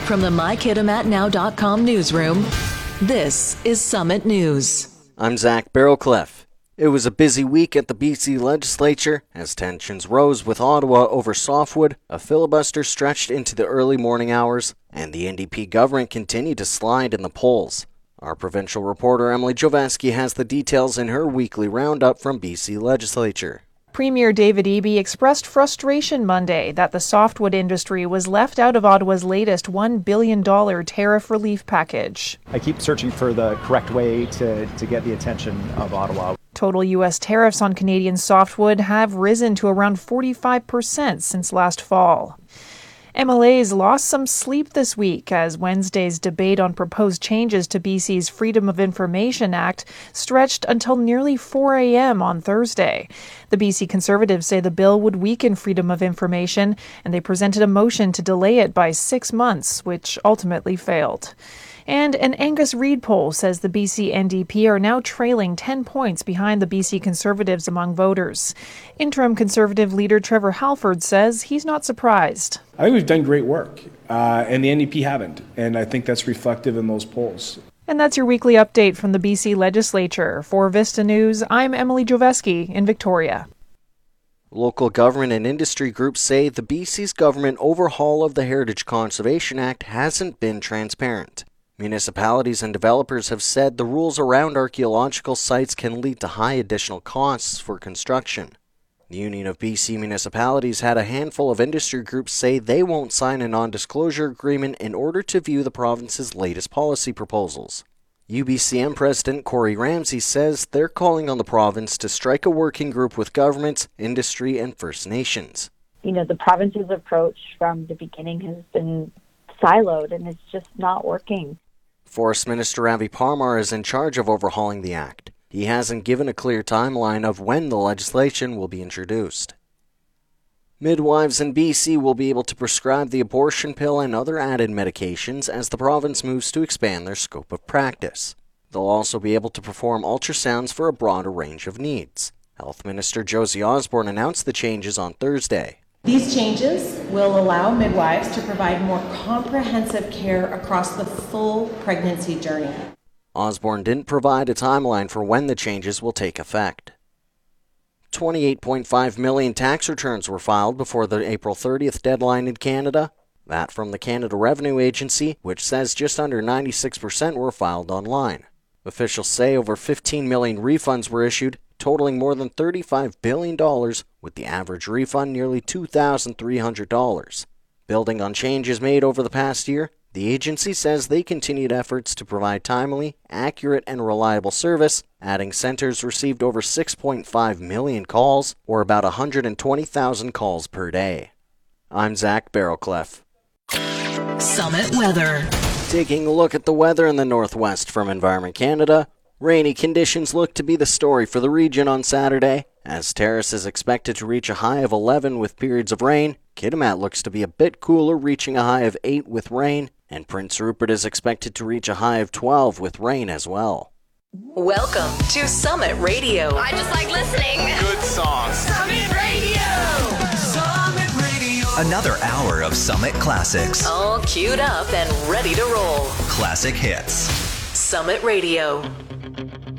From the MyKittamatNow.com newsroom, this is Summit News. I'm Zach Barrowcliff. It was a busy week at the BC legislature as tensions rose with Ottawa over softwood, a filibuster stretched into the early morning hours, and the NDP government continued to slide in the polls. Our provincial reporter Emily Joveski has the details in her weekly roundup from BC legislature. Premier David Eby expressed frustration Monday that the softwood industry was left out of Ottawa's latest $1 billion tariff relief package. I keep searching for the correct way to get the attention of Ottawa. Total U.S. tariffs on Canadian softwood have risen to around 45% since last fall. MLAs lost some sleep this week as Wednesday's debate on proposed changes to BC's Freedom of Information Act stretched until nearly 4 a.m. on Thursday. The BC Conservatives say the bill would weaken freedom of information, and they presented a motion to delay it by 6 months, which ultimately failed. And an Angus Reid poll says the BC NDP are now trailing 10 points behind the BC Conservatives among voters. Interim Conservative leader Trevor Halford says he's not surprised. I think we've done great work, and the NDP haven't, and I think that's reflective in those polls. And that's your weekly update from the BC legislature. For Vista News, I'm Emily Joveski in Victoria. Local government and industry groups say the BC's government overhaul of the Heritage Conservation Act hasn't been transparent. Municipalities and developers have said the rules around archaeological sites can lead to high additional costs for construction. The Union of BC Municipalities had a handful of industry groups say they won't sign a non-disclosure agreement in order to view the province's latest policy proposals. UBCM President Corey Ramsey says they're calling on the province to strike a working group with governments, industry, and First Nations. The province's approach from the beginning has been siloed, and it's just not working. Forest Minister Avi Parmar is in charge of overhauling the act. He hasn't given a clear timeline of when the legislation will be introduced. Midwives in BC will be able to prescribe the abortion pill and other added medications as the province moves to expand their scope of practice. They'll also be able to perform ultrasounds for a broader range of needs. Health Minister Josie Osborne announced the changes on Thursday. These changes will allow midwives to provide more comprehensive care across the full pregnancy journey. Osborne didn't provide a timeline for when the changes will take effect. 28.5 million tax returns were filed before the April 30th deadline in Canada. That from the Canada Revenue Agency, which says just under 96% were filed online. Officials say over 15 million refunds were issued, totaling more than $35 billion, with the average refund nearly $2,300. Building on changes made over the past year, the agency says they continued efforts to provide timely, accurate, and reliable service, adding centers received over 6.5 million calls, or about 120,000 calls per day. I'm Zach Barrowcliff. Summit Weather. Taking a look at the weather in the northwest from Environment Canada, rainy conditions look to be the story for the region on Saturday. As Terrace is expected to reach a high of 11 with periods of rain, Kitimat looks to be a bit cooler, reaching a high of 8 with rain, and Prince Rupert is expected to reach a high of 12 with rain as well. Welcome to Summit Radio. I just like listening. Good songs. Summit Radio. Summit Radio. Another hour of Summit Classics. All queued up and ready to roll. Classic hits. Summit Radio.